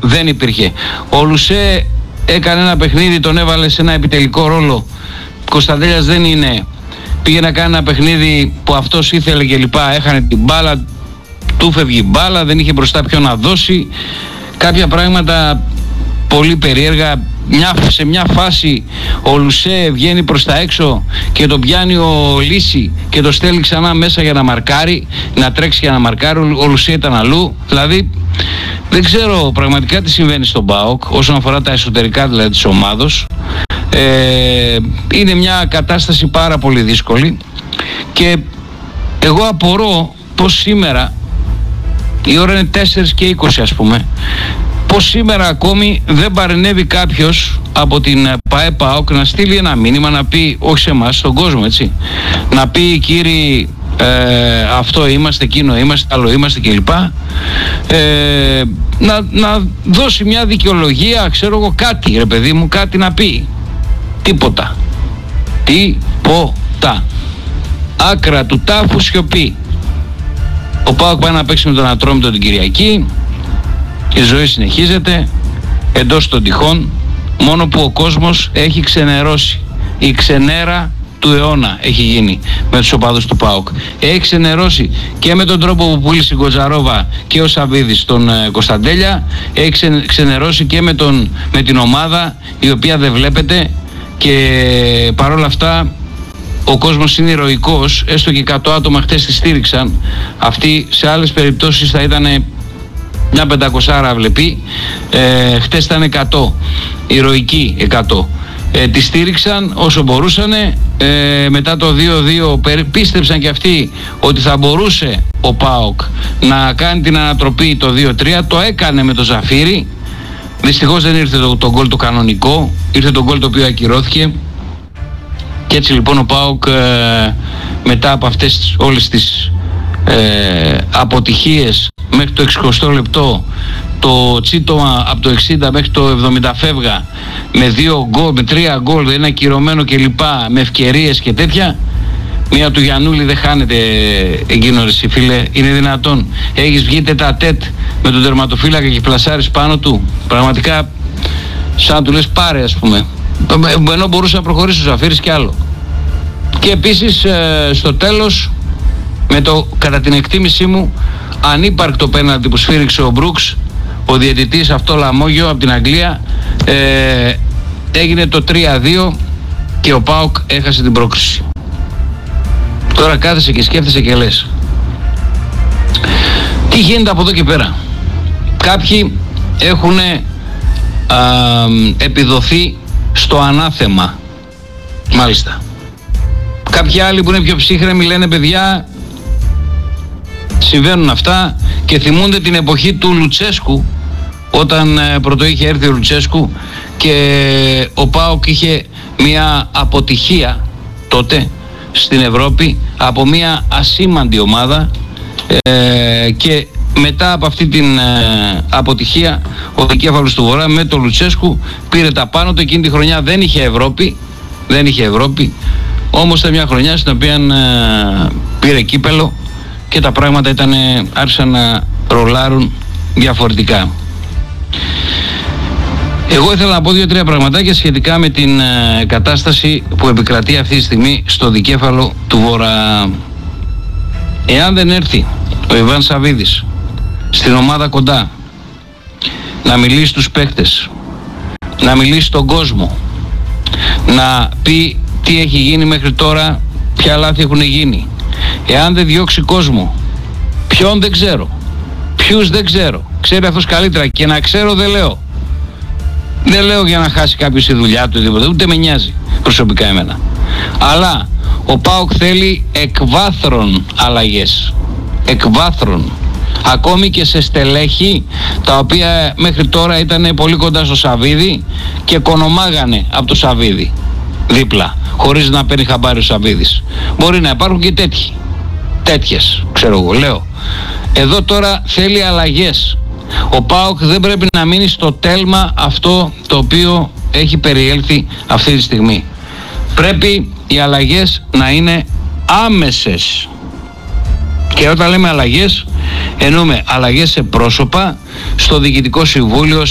δεν υπήρχε. Ο Λουσέ έκανε ένα παιχνίδι, τον έβαλε σε ένα επιτελικό ρόλο. Κωνσταντέλιας δεν είναι. Πήγε να κάνει ένα παιχνίδι που αυτός ήθελε και λοιπά. Έχανε την μπάλα, του φεύγει η μπάλα, δεν είχε μπροστά ποιον να δώσει. Κάποια πράγματα πολύ περίεργα. Σε μια φάση ο Λουσέ βγαίνει προς τα έξω και τον πιάνει ο Λύση και το στέλνει ξανά μέσα για να μαρκάρει, να τρέξει για να μαρκάρει. Ο Λουσέ ήταν αλλού. Δηλαδή δεν ξέρω πραγματικά τι συμβαίνει στον ΠΑΟΚ όσον αφορά τα εσωτερικά δηλαδή της ομάδος. Είναι μια κατάσταση πάρα πολύ δύσκολη και εγώ απορώ πως σήμερα, η ώρα είναι 4:20 ας πούμε, πως σήμερα ακόμη δεν παρενέβη κάποιος από την ΠΑΕ-ΠΑΟΚ να στείλει ένα μήνυμα, να πει, όχι σε εμάς, στον κόσμο έτσι, να πει κύριοι αυτό είμαστε, εκείνο είμαστε, άλλο είμαστε κλπ. Να δώσει μια δικαιολογία, ξέρω εγώ, κάτι ρε παιδί μου, κάτι να πει. Τίποτα. Τίποτα. Άκρα του τάφου σιωπή. Ο ΠΑΟΚ πάει να παίξει με τον Ατρόμητο την Κυριακή. Η ζωή συνεχίζεται εντός των τυχών, μόνο που ο κόσμος έχει ξενερώσει. Η ξενέρα του αιώνα έχει γίνει με τους οπαδούς του ΠΑΟΚ. Έχει ξενερώσει και με τον τρόπο που πούλησε η Γκοτζαρόβα και ο Σαββίδης τον Κωνσταντέλια. Έχει ξενερώσει και με την ομάδα η οποία δεν βλέπετε, και παρόλα αυτά ο κόσμος είναι ηρωικός, έστω και 100 άτομα χτες τη στήριξαν. Αυτοί σε άλλες περιπτώσεις θα ήταν μια 500 βλεπή, χτες ήταν 100, ηρωικοί 100. Τη στήριξαν όσο μπορούσανε. Μετά το 2-2 πίστεψαν και αυτοί ότι θα μπορούσε ο ΠΑΟΚ να κάνει την ανατροπή το 2-3. Το έκανε με το Ζαφύρι. Δυστυχώς δεν ήρθε το γκολ το κανονικό, ήρθε το γκολ το οποίο ακυρώθηκε. Και έτσι λοιπόν ο ΠΑΟΚ μετά από αυτές όλες τις αποτυχίες μέχρι το 60 λεπτό, το τσίτομα από το 60 μέχρι το 70 φεύγα, με 2 γκολ, με 3 γκολ, ένα ακυρωμένο κλπ, με ευκαιρίες και τέτοια. Μία του Γιαννούλη δεν χάνεται εκείνο ρε φίλε, είναι δυνατόν? Έχεις βγει τετατέτ με τον τερματοφύλακα και πλασάρεις πάνω του, πραγματικά σαν του λες πάρε ας πούμε, ενώ μπορούσε να προχωρήσει ο Ζαφύρης κι άλλο. Και επίσης στο τέλος, με το κατά την εκτίμησή μου ανύπαρκτο πέναλτι που σφύριξε ο Μπρούξ, ο διαιτητής αυτό λαμόγιο από την Αγγλία, έγινε το 3-2 και ο ΠΑΟΚ έχασε την πρόκριση. Τώρα κάθεσαι και σκέφτεσαι και λες, τι γίνεται από εδώ και πέρα? Κάποιοι έχουν επιδοθεί στο ανάθεμα, μάλιστα. Κάποιοι άλλοι που είναι πιο ψύχρεμοι λένε παιδιά, συμβαίνουν αυτά, και θυμούνται την εποχή του Λουτσέσκου, όταν πρώτο είχε έρθει ο Λουτσέσκου και ο ΠΑΟΚ είχε μια αποτυχία τότε στην Ευρώπη από μια ασήμαντη ομάδα, και μετά από αυτή την αποτυχία ο δικέφαλος του Βορρά με τον Λουτσέσκου πήρε τα πάνω του. Εκείνη τη χρονιά δεν είχε Ευρώπη, όμως ήταν μια χρονιά στην οποία πήρε κύπελο και τα πράγματα άρχισαν να ρολάρουν διαφορετικά. Εγώ ήθελα να πω 2-3 πραγματάκια σχετικά με την κατάσταση που επικρατεί αυτή τη στιγμή στο δικέφαλο του Βορρά. Εάν δεν έρθει ο Ιβάν Σαββίδης στην ομάδα κοντά να μιλήσει στους παίκτες, να μιλήσει στον κόσμο, να πει τι έχει γίνει μέχρι τώρα, ποια λάθη έχουν γίνει, εάν δεν διώξει κόσμο, ποιον δεν ξέρω, ποιους δεν ξέρω, ξέρει αυτός καλύτερα, και να ξέρω δεν λέω για να χάσει κάποιος τη δουλειά του, ούτε με νοιάζει προσωπικά εμένα, αλλά ο ΠΑΟΚ θέλει εκβάθρων αλλαγές, εκβάθρων, ακόμη και σε στελέχη τα οποία μέχρι τώρα ήταν πολύ κοντά στο Σαββίδη και κονομάγανε από το Σαββίδη δίπλα, χωρίς να παίρνει χαμπάρι ο Σαββίδης. Μπορεί να υπάρχουν και τέτοιες, ξέρω εγώ, λέω. Εδώ τώρα θέλει αλλαγές. Ο ΠΑΟΚ δεν πρέπει να μείνει στο τέλμα αυτό το οποίο έχει περιέλθει αυτή τη στιγμή. Πρέπει οι αλλαγές να είναι άμεσες. Και όταν λέμε αλλαγές, εννοούμε αλλαγές σε πρόσωπα, στο Διοικητικό Συμβούλιο,